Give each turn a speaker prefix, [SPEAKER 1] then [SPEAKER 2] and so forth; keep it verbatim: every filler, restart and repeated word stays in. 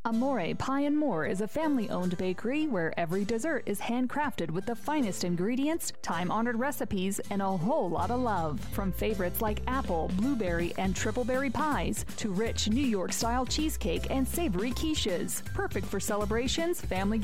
[SPEAKER 1] Amore Pie and More is a family-owned bakery where every dessert is handcrafted with the finest ingredients, time-honored recipes, and a whole lot of love. From favorites like apple, blueberry, and triple berry pies to rich New York-style cheesecake and savory quiches. Perfect for celebrations, family